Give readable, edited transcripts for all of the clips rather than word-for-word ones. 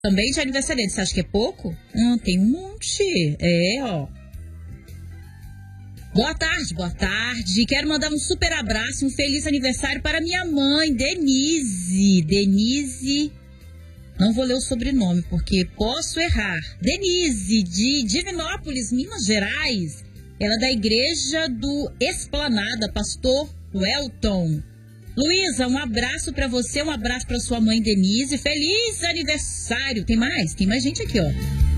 também de aniversariante. Você acha que é pouco? Não, tem um monte. Ó. Boa tarde, boa tarde. Quero mandar um super abraço, um feliz aniversário para minha mãe, Denise. Denise, não vou ler o sobrenome porque posso errar. Denise, de Divinópolis, Minas Gerais. Ela é da igreja do Esplanada, pastor Welton. Luísa, um abraço para você, um abraço para sua mãe Denise. Feliz aniversário. Tem mais? Tem mais gente aqui, ó.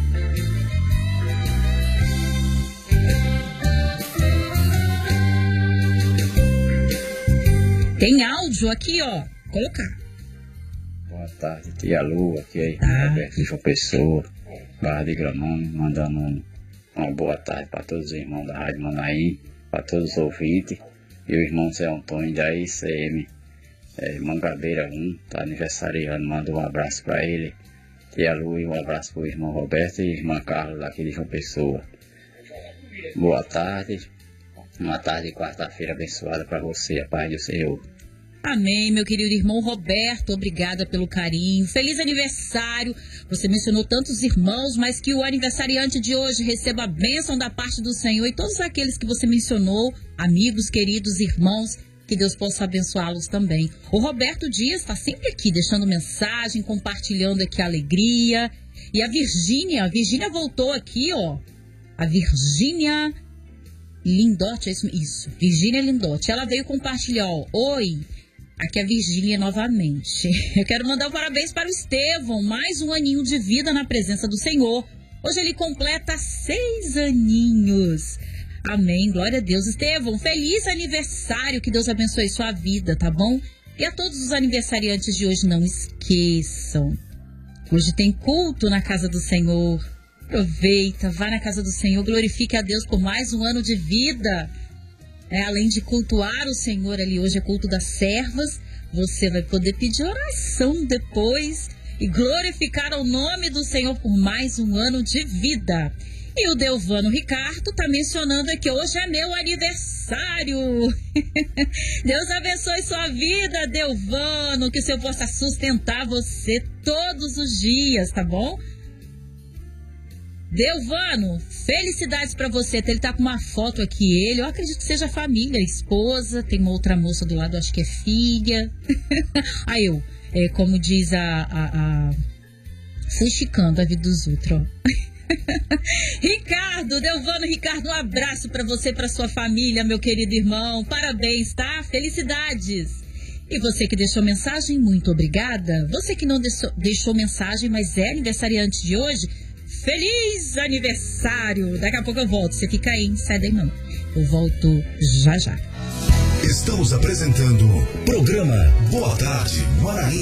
Tem áudio aqui, ó. Colocar. Boa tarde, tia Lu, aqui é Roberto de João Pessoa, Barra de Gramame, mandando uma boa tarde para todos os irmãos da Rádio Manaim, para todos os ouvintes, e o irmão Zé Antônio da ICM, Mangabeira 1, tá aniversariando, manda um abraço para ele, tia Lu, e um abraço para o irmão Roberto e irmã Carla daqui de João Pessoa. Boa tarde, uma tarde de quarta-feira abençoada para você, a paz do Senhor. Amém, meu querido irmão Roberto, obrigada pelo carinho. Feliz aniversário. Você mencionou tantos irmãos, mas que o aniversariante de hoje receba a bênção da parte do Senhor e todos aqueles que você mencionou, amigos, queridos, irmãos, que Deus possa abençoá-los também. O Roberto Dias está sempre aqui, deixando mensagem, compartilhando aqui a alegria. E a Virgínia voltou aqui, ó. A Virgínia Lindotti, é isso, Virgínia Lindotti. Ela veio compartilhar, ó. Oi. Aqui é a Virgínia novamente. Eu quero mandar um parabéns para o Estevão, mais um aninho de vida na presença do Senhor. Hoje ele completa 6 aninhos. Amém, glória a Deus. Estevão, feliz aniversário, que Deus abençoe sua vida, tá bom? E a todos os aniversariantes de hoje, não esqueçam. Hoje tem culto na casa do Senhor. Aproveita, vá na casa do Senhor, glorifique a Deus por mais um ano de vida. Além de cultuar o Senhor ali, hoje é culto das servas, você vai poder pedir oração depois e glorificar o nome do Senhor por mais um ano de vida. E o Delvano Ricardo está mencionando aqui, hoje é meu aniversário. Deus abençoe sua vida, Delvano, que o Senhor possa sustentar você todos os dias, tá bom? Delvano, felicidades pra você. Ele tá com uma foto aqui, eu acredito que seja família, esposa, tem uma outra moça do lado, acho que é filha. Aí como diz fuxicando a vida dos outros, ó. Delvano Ricardo, um abraço pra você e pra sua família, meu querido irmão. Parabéns, tá? Felicidades. E você que deixou mensagem, muito obrigada. Você que não deixou mensagem, mas é aniversariante de hoje, feliz aniversário! Daqui a pouco eu volto. Você fica aí, não sai daí não. Eu volto já já. Estamos apresentando o programa Boa Tarde Manaim.